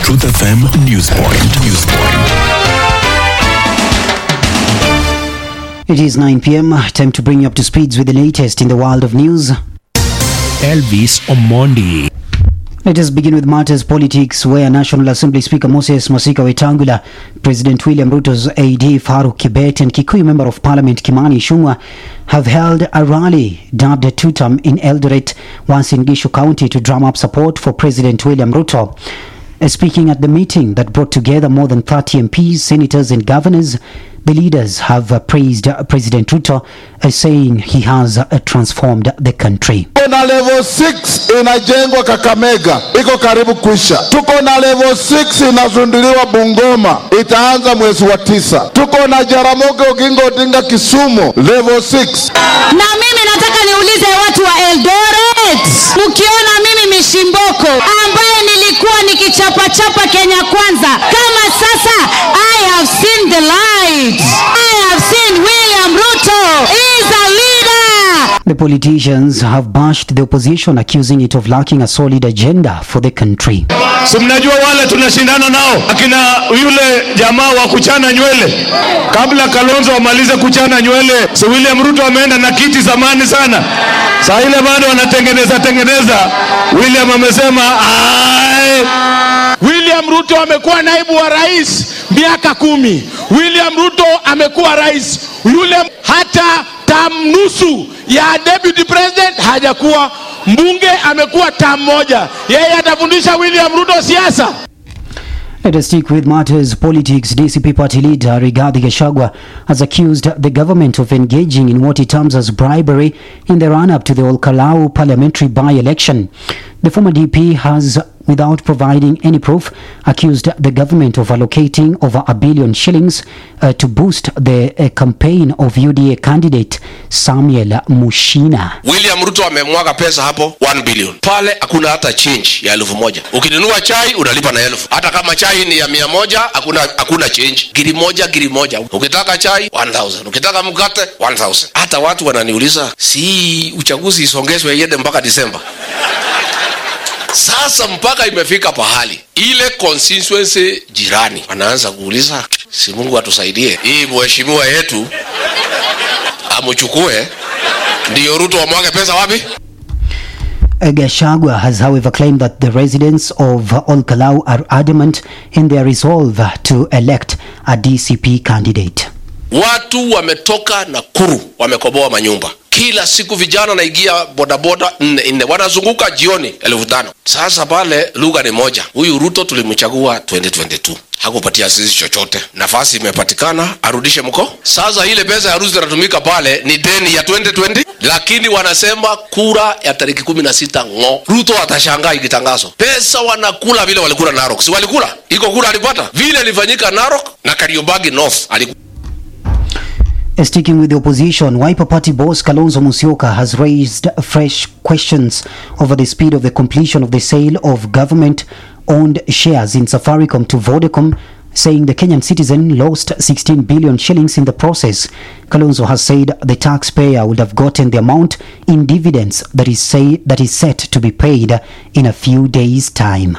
Truth FM News Point. It is 9 p.m. Time to bring you up to speeds with the latest in the world of news. Elvis Omondi. Let us begin with matters politics, where National Assembly Speaker Moses Masika Wetangula, President William Ruto's AD Faruk Kibet and Kikuyu Member of Parliament Kimani Ichung'wah have held a rally dubbed Tutam in Eldoret, Uasin Gishu County, to drum up support for President William Ruto. Speaking at the meeting that brought together more than 30 MPs, senators and governors, the leaders have praised President Ruto, saying he has transformed the country. Tuko na level 6 inajengwa Kakamega, iko karibu kuisha. Tuko na level 6 inazunduliwa Bungoma, itaanza mwezi wa 9. Tuko na Jaramogi Oginga Odinga Kisumu, level 6. Na mimi nataka niulize watu wa Eldoret, mkiona mimi Mishimboko ambaye nilikuwa nikichapa Kenya Kwanza, kama sasa I have seen the light. I have seen William Ruto is a leader. The politicians have bashed the opposition, accusing it of lacking a solid agenda for the country. So mnajua wale tunashindana nao akina yule jamaa wa kuchana nywele, kabla Kalonzo wamalize kuchana nywele, so William Ruto ameenda na kiti zamani sana. Sasa ile bado wanatengeneza. William amesema William Ruto amekuwa naibu wa rais miaka 10. William Ruto amekuwa rais. Yule hata nusu ya deputy president hajakuwa. Mbunge amekuwa moja. Yeye atafundisha William Ruto siasa. Let us stick with matters politics. DCP party leader Rigathi Gachagua has accused the government of engaging in what he terms as bribery in the run-up to the Ol-Kalou parliamentary by-election. The former DP has, without providing any proof, accused the government of allocating over $1 billion shillings to boost the campaign of UDA candidate Samuel Mushina. William Ruto amemwaga pesa hapo 1 billion. Pale hakuna hata change ya 1,000. Ukinunua chai unalipa na 1,000. Hata kama chai ni ya 100 hakuna change. Giri moja. Ukitaka chai 1,000. Ukitaka mkate 1,000. Hata watu wananiuliza, si uchaguzi isongezwe iende mpaka Disemba? Sasa mpaka imefika pahali ile constituency jirani anaanza kuuliza, si Mungu atusaidie hii mheshimiwa yetu amuchukue ndio Ruto amwage pesa wapi? Gachagua has however claimed that the residents of Ol-Kalou are adamant in their resolve to elect a DCP candidate. Watu wametoka Nakuru wamekoboa manyumba. Kila siku vijana naingia bodaboda 4 wanazunguka jioni 5,000. Sasa pale lugha ni moja. Huyu Ruto tulimchagua 2022. Hakupatia sisi chochote. Nafasi imepatikana, arudishe mko. Sasa ile pesa ya rusi inatumika pale ni deni ya 2020, lakini wanasema kura ya tariki 16 Ruto atashangaa ikitangazo. Pesa wanakula vile walikula Narok. Si walikula? Iko kura alipata. Vile ilifanyika Narok na Kariobangi North. Sticking with the opposition, Wiper Party boss Kalonzo Musyoka has raised fresh questions over the speed of the completion of the sale of government-owned shares in Safaricom to Vodacom, saying the Kenyan citizen lost 16 billion shillings in the process. Kalonzo has said the taxpayer would have gotten the amount in dividends that is set to be paid in a few days' time.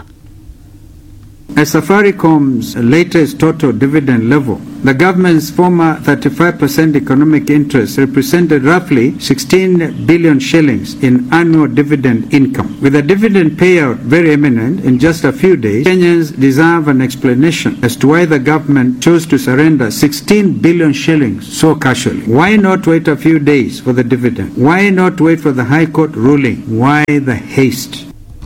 At Safaricom's latest total dividend level, the government's former 35% economic interest represented roughly 16 billion shillings in annual dividend income. With a dividend payout very imminent in just a few days, Kenyans deserve an explanation as to why the government chose to surrender 16 billion shillings so casually. Why not wait a few days for the dividend? Why not wait for the High Court ruling? Why the haste?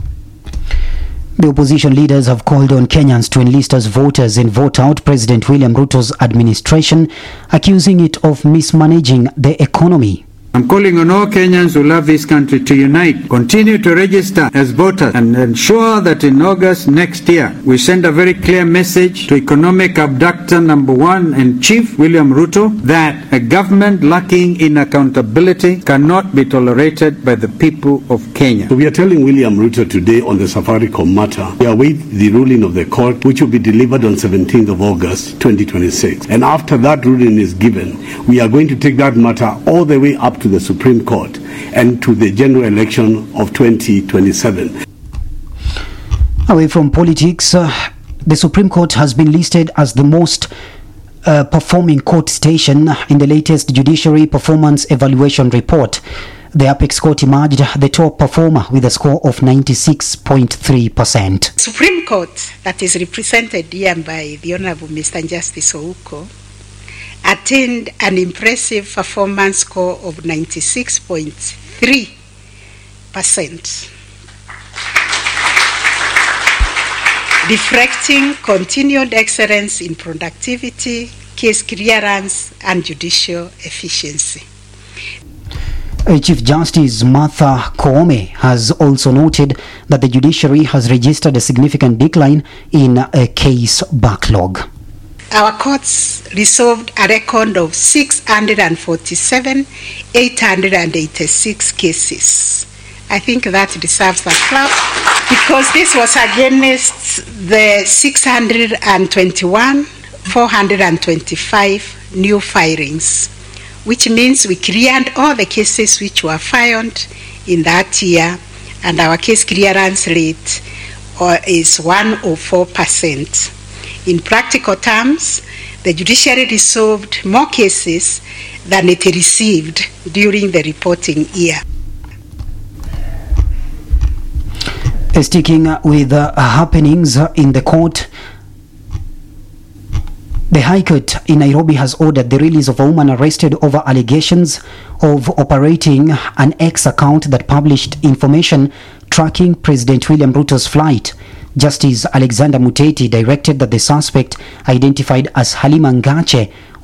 The opposition leaders have called on Kenyans to enlist as voters and vote out President William Ruto's administration, accusing it of mismanaging the economy. I'm calling on all Kenyans who love this country to unite, continue to register as voters, and ensure that in August next year we send a very clear message to economic abductor number 1 and Chief William Ruto that a government lacking in accountability cannot be tolerated by the people of Kenya. So we are telling William Ruto today on the Safaricom matter, we await the ruling of the court, which will be delivered on 17th of August 2026. And after that ruling is given, we are going to take that matter all the way up to the Supreme Court and to the general election of 2027. Away from politics, The Supreme Court has been listed as the most performing court station in the latest Judiciary Performance Evaluation Report. The Apex Court emerged the top performer with a score of 96.3%. Supreme Court, that is represented here by the Honorable Mr. Justice Ouko, attained an impressive performance score of 96.3%, reflecting continued excellence in productivity, case clearance, and judicial efficiency. Chief Justice Martha Koome has also noted that the judiciary has registered a significant decline in a case backlog. Our courts resolved a record of 647,886 cases. I think that deserves a clap because this was against the 621,425 new filings, which means we cleared all the cases which were filed in that year, and our case clearance rate is 104%. In practical terms, the judiciary resolved more cases than it received during the reporting year. Sticking with happenings in the court, the High Court in Nairobi has ordered the release of a woman arrested over allegations of operating an X account that published information tracking President William Ruto's flight. Justice Alexander Muteti directed that the suspect, identified as Halima Ngache,